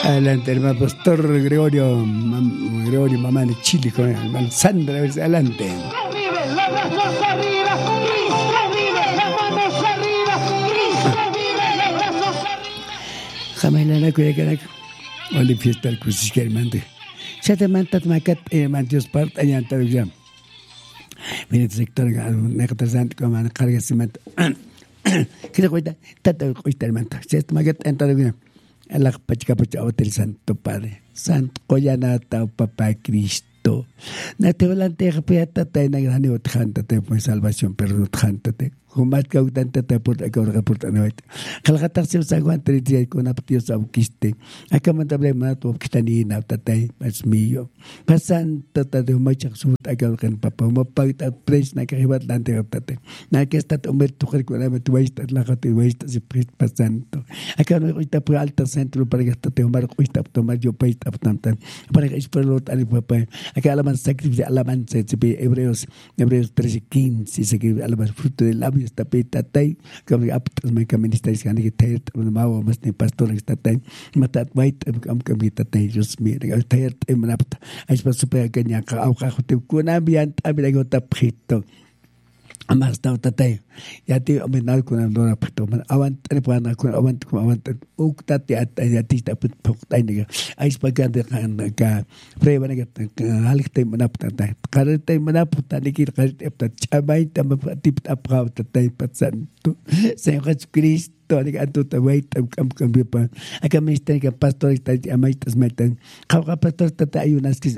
Adelante, hermano pastor Gregorio mamá de Chile, con el hermano Sandra, adelante. Arriba, las brazos arriba, Cristo vive, las manos arriba, Cristo vive, los brazos arriba. Jamás la naco de caraco. Oli fiesta el crucis que hermano. Ya te mantas macat, Dios part, allá en Tarugam. Mire, sector, necesitante como carga cemento. ¿Qué te cuenta? Tata cuesta hermano. Ya te macat en Tarugam. Allah pachicapacha hotel Santo Padre. Santo Coyanata, Papá Cristo. Nate volante repiata te nagrani otjantate pues salvación pero otjantate. Jumat cautante por acá por tanawet. Kalgatar se aguanta y con aptios auquiste. Acá mandable mato kitani nautate es mío. Pasante de macha sut acá con papá mo paita pres na karibat lante optate. Na que está tomar tu recuerda tu waste la gata waste se pres pasando. Acá no está por alta centro para que estate tomar cuesta tomar yo paita tantan. Para que espero al papá. Acá alaban sacrificio, alaban se Hebreos 13:15 se que alaban fruto del labio está peta tai que aptas me caminista es que te mawo mas ni pastor está tai matat wait am kamita tai Dios mío te emnapta es para super ganya ka au ka te kuna bian abila go tapito amas tau tatai ya ti omenal kuna dora pito awan tani pana kuna awan ukta ti ya ti ta put tai ni ais paganda ka preba ni halik tai manapta tai kare tai manapta ni kir kare ta chamai ta tip apra tai patsan tu Señor Jesucristo ni atu ta wait kam pa aka minister ka pastor ta amai tas metan ka pastor ta ayunas ki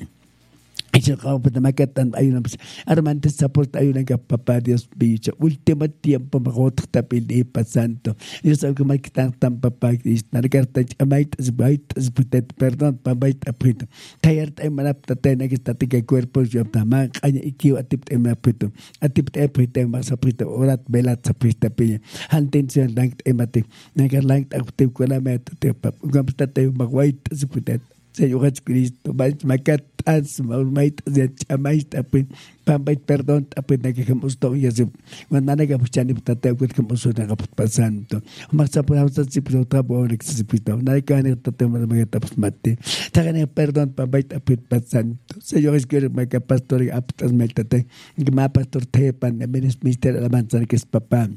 Yo kau pertamakan ayunan armantes support ayunan ke papá Dios bicho último tiempo magot tapili pasanto yo sabe que mal quitan tan papá Cristo na carta amait es putet perdón pambait aprito tayar tay manap tatay na kita tika cuerpo yo tama kanya ikiwa atip tay aprito mas aprito orat belat saprista pinya hantin siya lang emate nagarlang akutip ko na meto tipa ugamsta tayo magwait es putet Señor Jesucristo, macatas, maitas, chamais, tapin, pambait, perdón, tapin, nagkakamos to, yasip, manana ka puchani putatay, kut kamuso na kapatpasanto. Umaksapuramos sa sipito, tabo, nagsasipito, nagkakanik tatay, magatapos mati. Taganik, perdón, pambait, tapin, pasanto. Señor Jesucristo, magkapastor, apatas, maltatay, gmapastor, tepan, menes mister, alamansan, que es papá.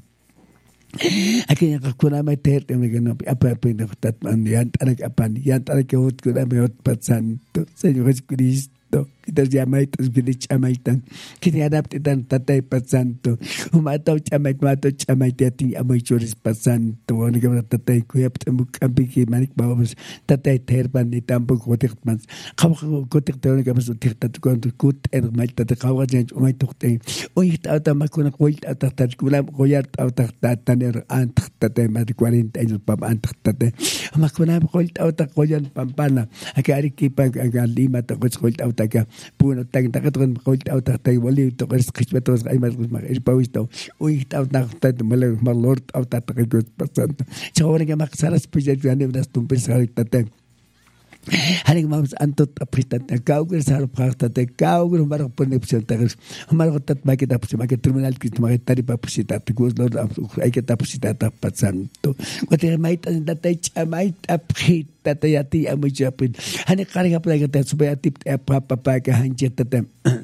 Aquí yang kuna mai ter tem ngeno apa pinda tat yan anak apa yan anak hot kuna mai hot pasanto Señor Jesucristo kita jamai tas gili chamai tan kita adapte tan tatai pasanto umatau chamai tiati amai choris pasanto oni ka tatai ku yap temuk ambiki manik babos tatai ter pan ni tampo kotek mans kaw kotek ter ka basu ter tat ko kut mai tat kaw jan umai tokte oi ta ta makuna ko ta tat kula ko yat ta taner ant tatai mat 40 años pam ant tatai makuna ko ta ko yan pampana akari ki pa lima ta ko ta ka puno tag takatron ko ta tay wali to kas kismetos ay mas pawisto uy ta ta malord ta ko pasanto chawon ka maksaras pijat yani das tumpis ta Haring mams antot apritat kaugur sar prakta te kaugur mar pone opción tagus mar gotat makita pusima terminal kit makita pa pusita gus lord ay kita pusita pasanto gote mait datay chamait aprita te yati amujapin hani karing apla kita supaya tip apa ka hanjet te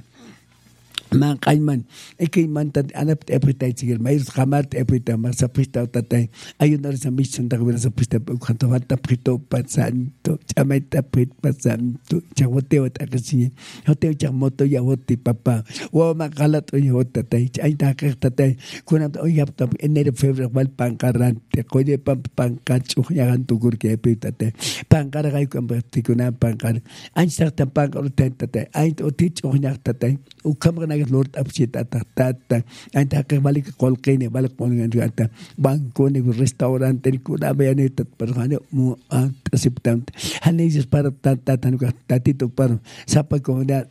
man kaiman ikiman tan anap aprita sigil mais khamart aprita mas aprita tatay ayun na sa mission ta sa aprita kanto hata aprito pasanto chamay taprit pasanto chawote ot akasi hotel chamoto ya hoti papa wo makalat o hot tatay ay takak tatay kunam o yap tap enero febrero wal pangkarante ko de pangkachu yagan tugur ke aprita tatay pangkar kay ko kuna pangkar ay sa pangkar tatay ay o tich o nyak tatay o kamra Lord apsita tata anta ka balik kolkene balik molingan ata bangko ni restaurante ni kuna bayane tat parhane mo asiptan hanis para tata tanu ka tatito para sapa komunidad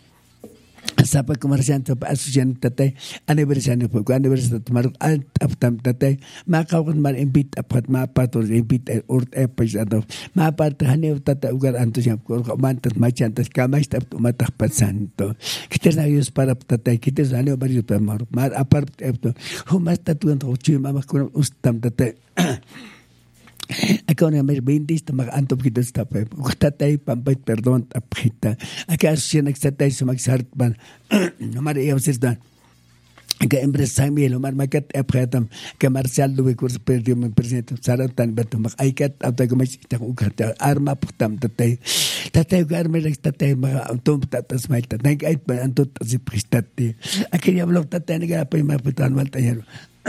sapa comerciante pa asociación tatay aniversario po aniversario tomar aptam tatay makawon man invite apat mapator invite ort episado mapart hanew tatay ugar anto siya ko mantat machantas kamay tap tumatah pasanto kita na yus para tatay kita hanew bari pamar mar apart epto humas tatuan to chima makon ustam tatay Acá una mer 20 está mag anto kita stapa. Uktatay pampay perdón apita. Acá asyan nagstatay sumagsart ban. Nomar iawsirdan. Que empresa Samuel Omar Macat apretam que Marcial do curso perdiu meu presidente Saratan betum ai kat auto que mais está com arma putam tatay arma tatay auto tatas mai tatay ai anto se prestati aquele blog tatay nega pa mai putan mal tayero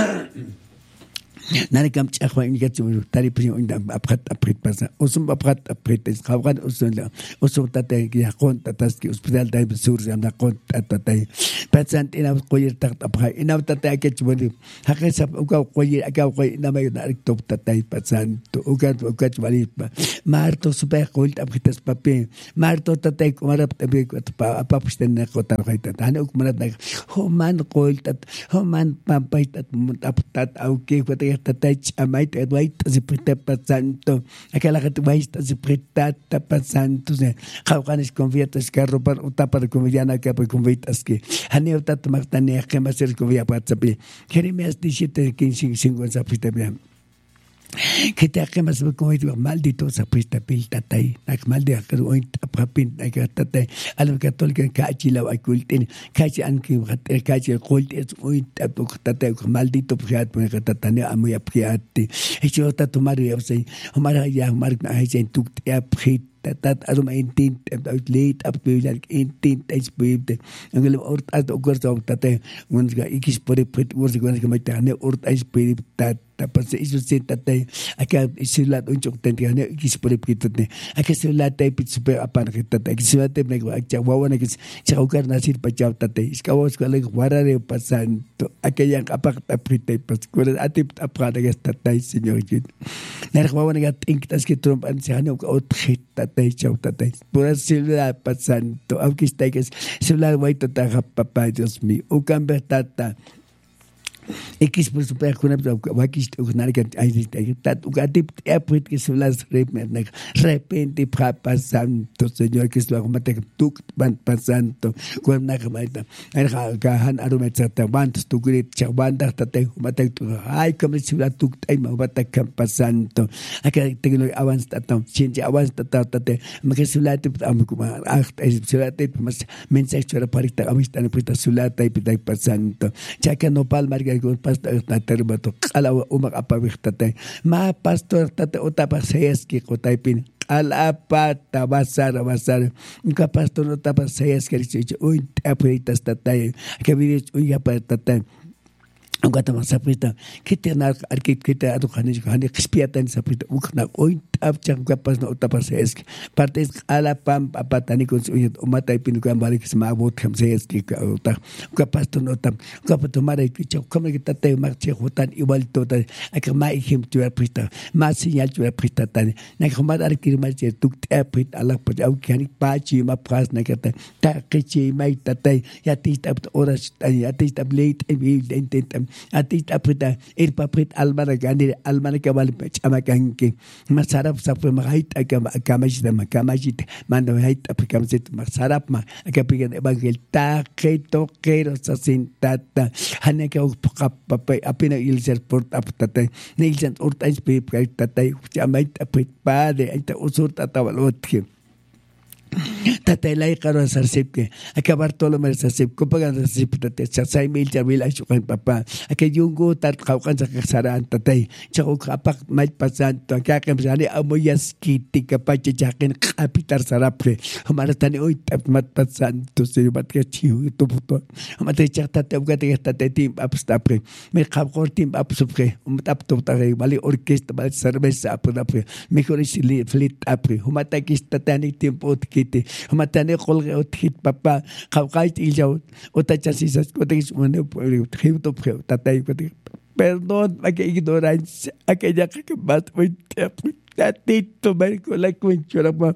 nani kam chakwa inga tu tari prio inda aprat pasa usum aprat es khawan usum tatay ya kon tatas ki hospital dai sur na kon tatay patient ina qoyir taqt apra ina tatay ke chbodi hakesa uka qoyir aka qoy ina may na top tatay patient uka chbali marto super qolt apritas papi marto tatay kumarap tabi apapsten na qotar qaita tani uk manat na homan qolt homan pampait aptat au ke tatay amait edwait ziprita patsanto aquela que vais ziprita patsanto se khawqanis conviertes carro para utapar comidiana que por convitas que haneu tat martane que más ser convia patsapi jeremias 17:15 zapita bien que te hagas como digo maldito zapista pil tatay nak malde akar oint apapin nak tatay alam katol kan kachi la akultin kachi an ki kachi qolt es oint apok tatay maldito priat pon tatane amu apriati hecho tatumar yosay humara ya mar na hay tuk aprit dat adum intent uitleed apbeelal intent isbeebde angel ort ad ogorzo tatay unga ikis pore pret urse gwan kematane ort isbeeb tat pas isu tatay aka isulat unjuk tentiane ikis pore pitne aka sulat tay pit super apan tatay sulat tay nek akcha wawana kis chaugar nasir pachaw tatay iskawas kale warare pasanto aka yang apak tapritay pas kurat atip aprada tatay señor jit ner wawana gat inktas ke trump an sehane ot khit tatay chau tatay pura sulat pasanto aukis taykes sulat waito ta papá Dios mío ukambe tata X por super kuna wakis ugnalika tat ugatip aprit que sulas repente papa santo señor que lo mate tuk ban pasanto con na kamaita han arumetzata bantos tu grip chabanda tate mate ay como sula tuk ay mabata campa santo acá tengo avance tatam chinja avance tatate me sulate am kuma acht sulate mas mensaje para parita amistad prita sulate pitai pasanto chaque no palmar con pastor taterbato ala umak apabihtate ma pastor tate utapasayas ki kotaipin alapata basar nka pastor utapasayas ki uy apritas tatay kabiri uy apatatay Ugata masapita kita nak kita adu khani xispiatan sapita ukna oint abchang kapas na utapas esk partes ala pam apatani kun umata ipin kan balik sama bot kham se eski ka uta kapas to notam kapato mara kicho kama kita te marche hutan igual tota akma ikhim tu aprita ma señal tu aprita tan na khomar arkir marche tuk aprit ala pa au khani pachi ma pras na kata ta kichi mai tatay yatit apt oras yatit ablate intent atit aprita paprit almana ganir almana kabal chamakanki masarap sapre mahait akamajit mando hait apikamsit masarap ma akapigan evangel ta keto kero sasintata haneka papay apina ilser port aptate nilsen urtais pip tatay chamait aprit pade aita usur tatawalotki tatay lay karo sarsipke akabar tolo mer sarsip ko pagan sarsip tatay sa email jarwil ay sukan papa akay yunggo tat kaukan sa kasaraan tatay chako kapak may pasanto kakam sani amoyas kiti kapache jakin kapitar sarapre humara tani oy tap mat pasanto siribat ka chiu ito puto humatay chak tatay ugatay tatay team ups tapre may kapkor team ups upre umatap to tatay bali orkestra bali cerveza apre mejor isili flit apre humatay kis tatay team pot humatane kolge othit papa khawqait iljaw otachasisas kotegis mane khibto kheu tatay kote perdón aquella ignorancia aquella que más muy tatito merco la cuenchora pa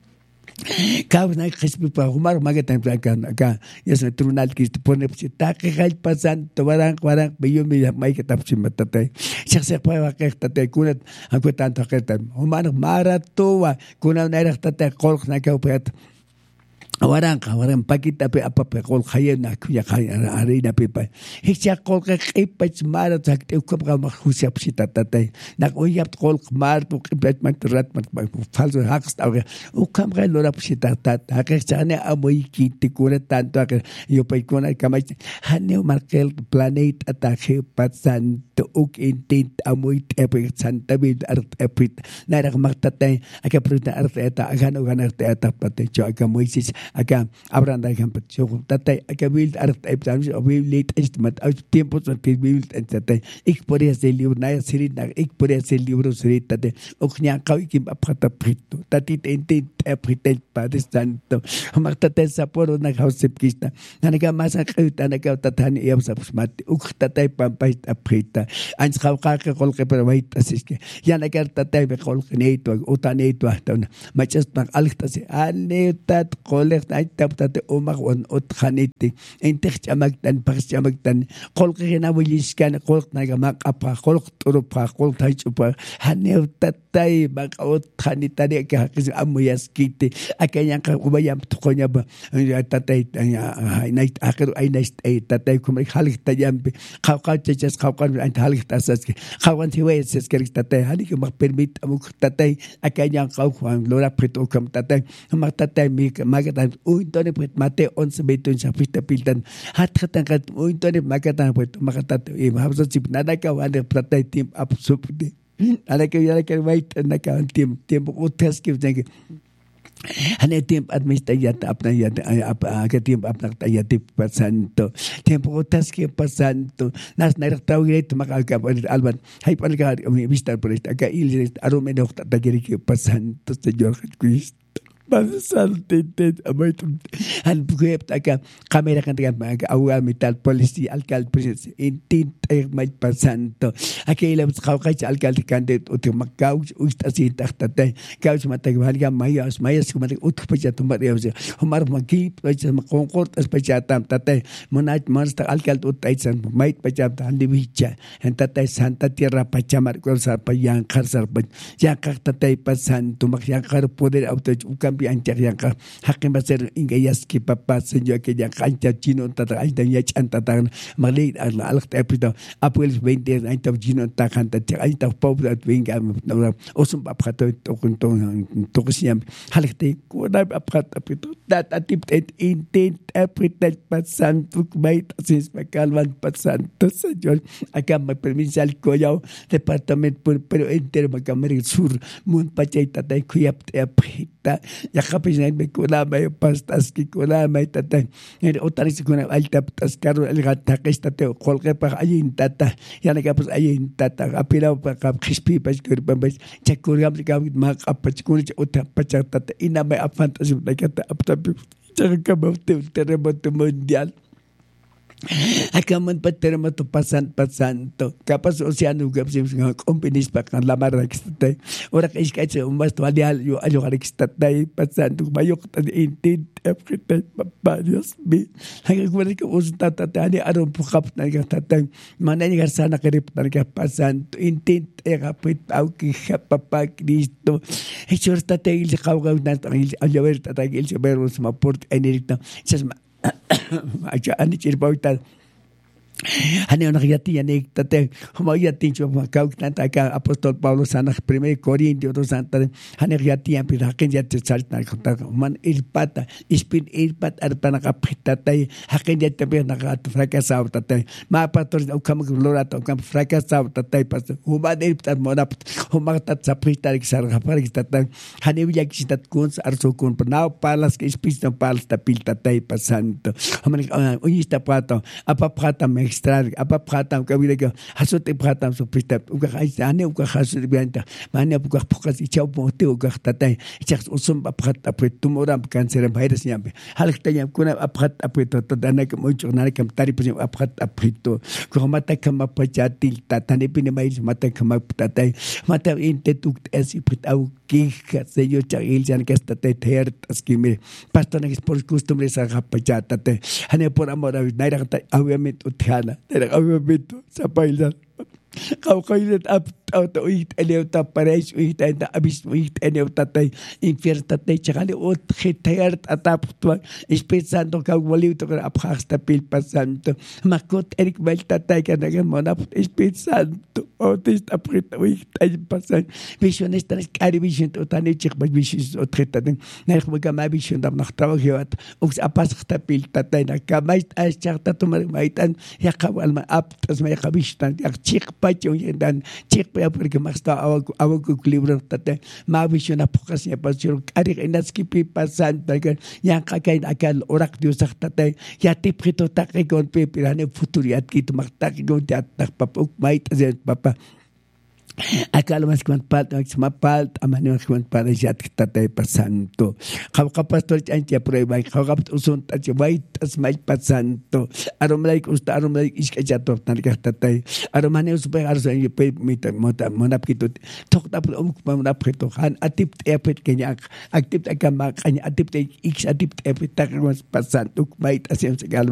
Kau naik khasbi pa humar magatan plakan ka yes tribunal ki pone ta que hay pasan to barang bayo mi mai katap simatatay siya pa wa tatay kunat ang kutan ta humar marato wa kunal na tatay kolk na ka upet Warang pakita pe apa pe kol khaya na kuya khaya arena pe pa hikya kol ka qipach mar takte ukab ga khusia psita tatay nak oyap kol mar tu qipach mat rat mat falso hakst au ukam ga lora psita tat hakchane amoy kiti kura tanto yo pe kona kamay haneu markel planet atake patsan to uk intent amoy epe santa bil art epit narak maktatay aka pruta art eta agano ganar eta patay cho aka moisis aka abranda ejemplo yo tatay aka bil art eptan bil late estimate aus tiempo so que bil tatay ik podría ser libro na sirit na ik podría ser libro sirit tatay oknya kaw ikim apata prito tatit intent epitel padres santo maktatay saporo na hausep kista nanaga masa qita nanaga tatani yabsa mat uk tatay pampait aprita ans qawqa qolqe pero wait asiske yana karta tay be qolqe neto utaneto hasta machas nak alqtasi anetat qolq ay taptate umaq on utxaniti intix chamaktan pax chamaktan qolqe na wiliskan qolq naga maqapa qolq turupa qolq taychupa hanetat tay maq utxanitani ka haqis amuyaskiti akanya qa ubayam tqonya ba tatay ay akhiru ay tatay kum khaliq tayambi qawqa chachas qawqa ant haliq tasaski qawan tiway seskerik tatay hani que me permite amuk tatay akanya qawqan lora preto kam tatay mak tatay mi magatan uintone pret mate 11 betun sapista piltan hatatan kat uintone magatan pret makatat e habso sip nada ka wande tatay tim absupde ala que wait naka tim utas que tenga hane tiempo administra apna que tiempo apna pasanto tiempo utas que pasanto nas nairtau directo maka alban hay palga vista por esta acá il arome no tatagiri que pasanto señor Cristo Pasante amait han buket aka kamera kan tiga awal metal polisi alcalde presidente intent mai pasanto aka ila qawqa alcalde kandet ut makau ustasi tahtate kaus mata valga mayas kuma ut pajato marias humar maki pajas konqort pajatam tate monat monster alcalde ut aisan mai pajat handivicha entate santa tierra pachamar korsa payang karsar ya kaktate pasanto makya kar poder auto Antar yang hakim basir ingayas ki papa senjo ke yang kanca chino tata ai dan ya chanta tan malay al tapito apel 20 ai tap chino ta kanta ai tap pop dat winga osum papato to siam halite ko da papato apito dat atip intent apritet pasan tuk bait asis pakalwan pasan to senjo akam permisal ko yaw departament pero enter makamari sur mun pachay tatay kuyap aprita ya kapis na may kuna may pastas ki kuna may tatay ngayon utari si kuna alta tas karo algatakis tatay kolke pa ayin tata yan kapos ayin tata apilaw pa kap crispy pas kurbambas chakurgam gamit makapach kuna uta pachak tata ina may afantasy na kata aptapi chakabawte terremoto mundial Akaman paterma to pasanto kapas oceano gapsim companies pakan lamar rakistate ora kaiskatse umas to alial yo ayo rakistate pasanto bayok tan intent everything papadios bi hanga kumari ko usta tatani aron pukap na tatang manani garsana kerip na pasanto intent kapit au ki papa Cristo hechor tatay il qawgaw na ayo ver tatay il beros maport enerita chasma aja ani cirbauta Hanya nak yati yanik tate humay yati cuma kau nanta ka apostol Paulo sana 1 Korintios 2 hanya yati yang pirakin yati salit nak kata man ilpata ispin ilpat arpa nak apita tay hakin yati tapi nak at fracasau tate ma pastor ukam glora ukam fracasau tate pas humad ilpat monap humak tat sapita sar kapar tate hanya yak sitat kuns arso kun penau palas ke ispis no palas tapil tate pasanto human unista pato apa prata extra apa pratam kabilaga hasote pratam so pista uga ane uga hasut bianta mane uga pokas ichau ponte uga tatay ichas usum aprat apretumoram cancer virus nyambe halakta nyam kuna aprat apreto tadana ke mucho nana kam tari pun aprat aprito ko mata kam pachatil tatane pine mais mata kam tatay mata intetuk esi prit au kika seyo chagil jan que tatay ter askime pastor na por costumbre sa pachatate hane por amor naira obviamente utana era obviamente sa paila kau kailet ap auto uit eleuta pareis uit en abis uit eleutatay infiertatay chakali ot hitayart ataptua espezando kawaliuto abhasta pilpasanto makot erik veltatay kanaga monap espezando otist aprita uit ay pasan vision estas cari vision otani chikbas vision otretaden nergmaga ma vision dam nach trabajoat uks apassta piltatay nakamait as charta tomar maitan yakawal ma aptas ma yakabistan yak chikpacho yendan chikpa porque masta awa libro tate ma vision apokas ya pasur cari enaski pilpasanta yang kakain akal orak diusaktate ya tiprito takikon pipirane futuriat kit maktakikon tiatak papuk mait azen papa akal mas kuat amani mas kuat jat tatay pasanto kapastor antia prueba kapat usun tatay wait as mai pasanto aromlaik usta aromlaik iskajato tatay aromane uspe arso ni pe mita monap kitut tokta monap kito han atip epet kenya aktif akam kanya atip x atip epet takwas pasanto mait asem segala